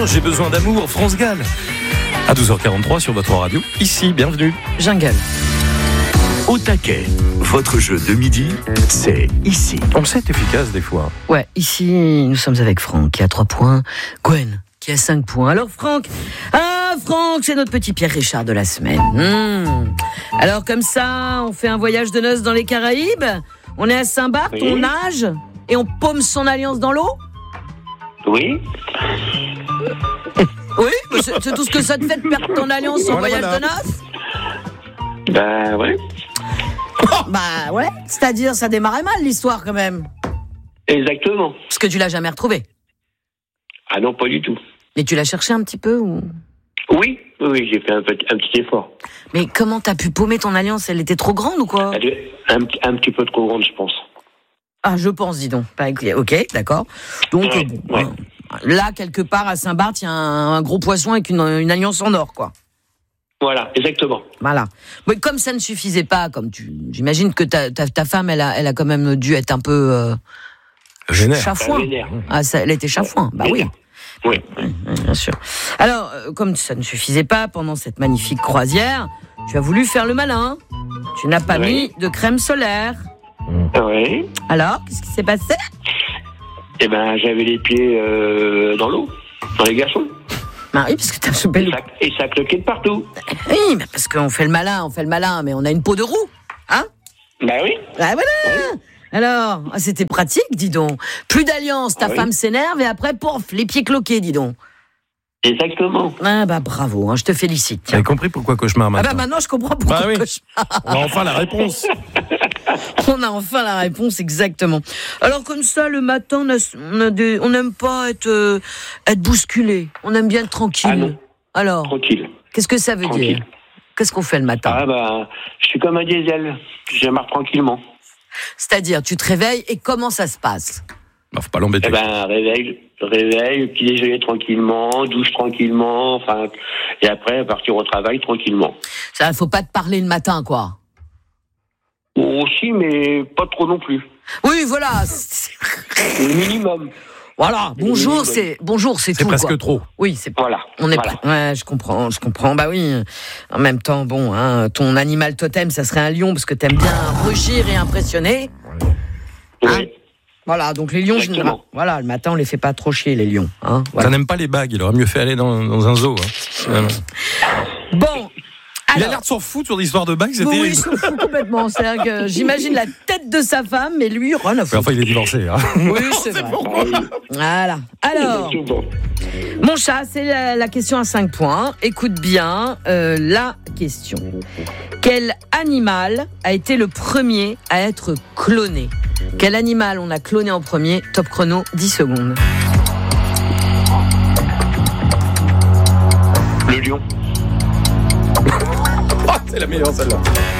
matin, j'ai besoin d'amour, France Gall. À 12h43 sur votre radio. Ici, bienvenue. Jungle. Au taquet, votre jeu de midi, c'est ici. On sait être efficace des fois. Ouais, ici, nous sommes avec Franck qui a 3 points, Gwen qui a 5 points. Alors Franck, c'est notre petit Pierre Richard de la semaine. Alors comme ça, on fait un voyage de noces dans les Caraïbes. On est à Saint-Barth, on nage et on paume son alliance dans l'eau. Oui. Oui, c'est tout ce que ça te fait de perdre ton alliance en voyage de noces. Bah ouais. Bah ouais, c'est-à-dire ça démarrait mal l'histoire quand même. Exactement. Parce que tu l'as jamais retrouvée. Ah non, pas du tout. Mais tu l'as cherché un petit peu ou... Oui, j'ai fait un petit effort. Mais comment t'as pu paumer ton alliance? Elle était trop grande ou quoi? Un petit peu trop grande, je pense. Ah, je pense, dis donc. Ok, d'accord. Donc, ouais. Là, quelque part, à Saint-Barth, il y a un gros poisson avec une alliance en or, quoi. Voilà, exactement. Voilà. Mais comme ça ne suffisait pas, j'imagine que ta femme, elle a quand même dû être un peu chafouin. Elle était chafouin, bah oui. Oui. Bien sûr. Alors, comme ça ne suffisait pas pendant cette magnifique croisière, tu as voulu faire le malin. Tu n'as pas mis de crème solaire. Oui. Alors, qu'est-ce qui s'est passé? Eh ben, j'avais les pieds dans l'eau, dans les glaçons. Bah oui, parce que t'as chopé Et ça cloquait de partout. Oui, mais parce qu'on fait le malin, mais on a une peau de roue, hein? Bah oui. Ah voilà. Oui. Alors, c'était pratique, dis donc. Plus d'alliance, ta femme s'énerve et après, pouf, les pieds cloqués, dis donc. Exactement. Ah bah bravo, hein, je te félicite. Tu as compris pourquoi cauchemar maintenant? Ah bah maintenant je comprends pourquoi cauchemar. On a enfin la réponse. On a enfin la réponse, exactement. Alors comme ça, le matin, on n'aime pas être bousculé. On aime bien être tranquille. Ah non. Alors, tranquille. Qu'est-ce que ça veut dire? Qu'est-ce qu'on fait le matin? Ah bah, je suis comme un diesel. Je démarre tranquillement. C'est-à-dire, tu te réveilles et comment ça se passe? Bah, faut pas l'embêter. Eh ben, réveil, petit déjeuner tranquillement, douche tranquillement, et après, partir au travail tranquillement. Ça, faut pas te parler le matin, quoi. Aussi, mais pas trop non plus. Oui, voilà. Le minimum. Voilà, bonjour, c'est tout. C'est presque quoi. trop. Oui, c'est. Voilà. Ouais, je comprends. Bah oui. En même temps, bon, hein, ton animal totem, ça serait un lion parce que t'aimes bien rugir et impressionner. Oui. Hein, voilà, donc les lions, voilà, le matin, on les fait pas trop chier, les lions. Hein, voilà. Ça n'aime pas les bagues. Il aurait mieux fait aller dans un zoo. Hein. Bon. Il a l'air de s'en foutre sur l'histoire de bagues, c'est terrible. Oui, il s'en fout complètement. C'est-à-dire que j'imagine la tête de sa femme, mais lui, rien à foutre. Enfin, il est divorcé. Hein. Oui, c'est vrai. Voilà. Alors, mon chat, c'est la question à 5 points. Écoute bien la question. Quel animal a été le premier à être cloné? Quel animal on a cloné en premier? Top chrono, 10 secondes. Le lion. C'est la meilleure celle-là.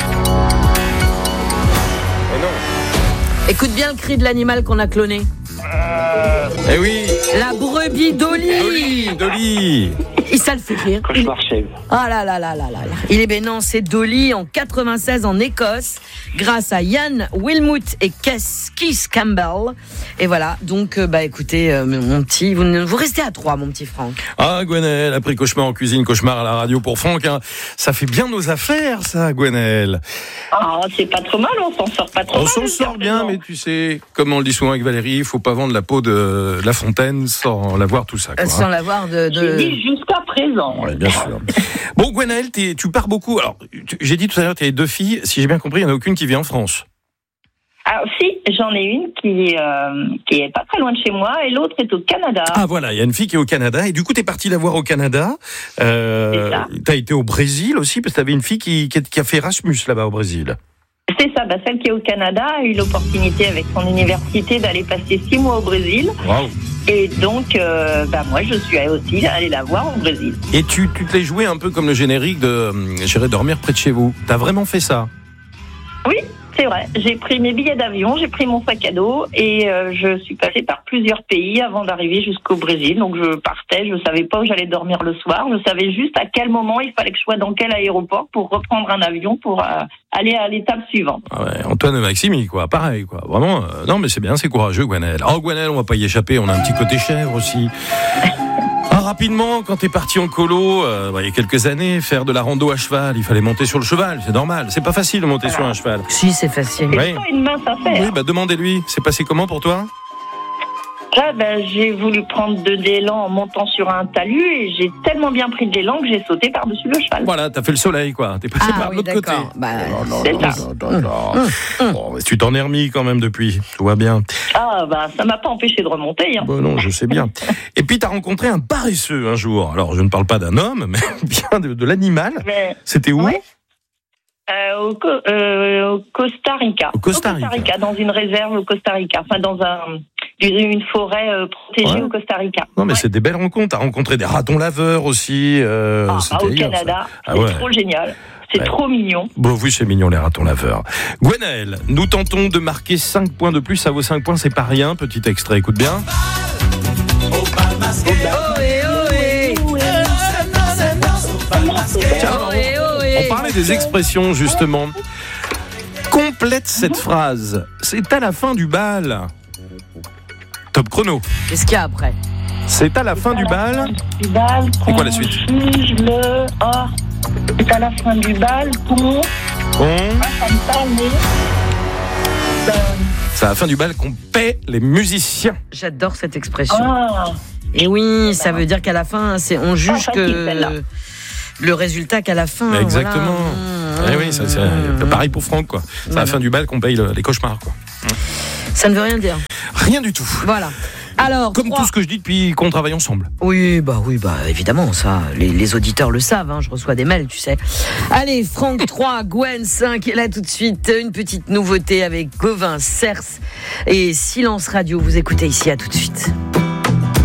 Mais non. Écoute bien le cri de l'animal qu'on a cloné. Eh oui. La brebis Dolly. Dolly. Et ça le fait rire. Cauchemar chèvre. Ah là là là là là. Il est bénin, c'est Dolly en 96 en Écosse, grâce à Ian Wilmut et Keith Campbell. Et voilà, donc écoutez, mon petit, vous restez à 3, mon petit Franck. Ah, Gwenelle, après cauchemar en cuisine, cauchemar à la radio pour Franck. Hein. Ça fait bien nos affaires, ça, Gwenelle. Ah, c'est pas trop mal, on s'en sort pas trop mal. On s'en sort bien, mais tu sais, comme on le dit souvent avec Valérie, il faut pas vendre la peau de La Fontaine sans l'avoir tout ça. Quoi, sans l'avoir de... J'ai dit jusqu'à présent. Oui, bien sûr. Bon, Gwenelle, tu pars beaucoup. Alors, j'ai dit tout à l'heure, tu avais 2 filles. Si j'ai bien compris, il n'y en a aucune qui vit en France. Alors si, j'en ai une qui est pas très loin de chez moi et l'autre est au Canada. Ah voilà, il y a une fille qui est au Canada et du coup, tu es parti la voir au Canada. Tu as été au Brésil aussi parce que tu avais une fille qui a fait Erasmus là-bas au Brésil. C'est ça, celle qui est au Canada a eu l'opportunité avec son université d'aller passer 6 mois au Brésil. Waouh. Et donc, moi, je suis aussi allée la voir au Brésil. Et tu te l'es joué un peu comme le générique de J'irai dormir près de chez vous. T'as vraiment fait ça? Oui, c'est vrai. J'ai pris mes billets d'avion, j'ai pris mon sac à dos et je suis passée par plusieurs pays avant d'arriver jusqu'au Brésil. Donc, je partais, je savais pas où j'allais dormir le soir. Je savais juste à quel moment il fallait que je sois dans quel aéroport pour reprendre un avion pour aller à l'étape suivante. Ah ouais, Antoine et Maxime, quoi, pareil, quoi. Vraiment, non, mais c'est bien, c'est courageux, Gwenelle. Oh, Gwenelle, on va pas y échapper, on a un petit côté chèvre aussi. Ah, Alors rapidement, quand t'es parti en colo, il y a quelques années, faire de la rando à cheval, il fallait monter sur le cheval, c'est normal. C'est pas facile de monter sur un cheval. Si, c'est facile. C'est Oui. pas une mince affaire. Oui, demandez-lui. C'est passé comment pour toi ? Là, j'ai voulu prendre de l'élan en montant sur un talus et j'ai tellement bien pris de l'élan que j'ai sauté par-dessus le cheval. Voilà, t'as fait le soleil, quoi. T'es passé par l'autre côté. C'est ça. Bon, mais tu t'en es remis quand même depuis. Tout va bien. Ah, ça m'a pas empêché de remonter. Hein. Bon, non, je sais bien. Et puis, t'as rencontré un paresseux un jour. Alors, je ne parle pas d'un homme, mais bien de l'animal. Mais, C'était où ? ouais. Au Costa Rica. Au Costa Rica. Dans une réserve au Costa Rica. Enfin, dans une forêt protégée au Costa Rica. Non, mais c'est des belles rencontres. T'as rencontré des ratons laveurs aussi. Au Canada. C'est trop génial. C'est trop mignon. Bon, oui, c'est mignon, les ratons laveurs. Gwenaëlle, nous tentons de marquer 5 points de plus. Ça vaut 5 points, c'est pas rien. Petit extrait, écoute bien. On parlait des expressions, justement. Complète cette phrase. C'est à la fin du bal. Top chrono. Qu'est-ce qu'il y a après ? C'est à la fin du bal. C'est quoi la suite ? C'est à la fin du bal qu'on... C'est à la fin du bal qu'on paie les musiciens. J'adore cette expression. Et oui, ça veut dire qu'à la fin, on juge que le résultat qu'à la fin. Exactement. Voilà. Oui, c'est pareil pour Franck, quoi. C'est à la fin du bal qu'on paye les cauchemars, quoi. Ça ne veut rien dire. Rien du tout. Voilà. Alors, comme tout ce que je dis depuis qu'on travaille ensemble. Oui, évidemment, ça, les auditeurs le savent, hein, je reçois des mails, tu sais. Allez, Franck 3, Gwen 5, et là tout de suite, une petite nouveauté avec Gauvin, Cers et Silence Radio. Vous écoutez ici, à tout de suite.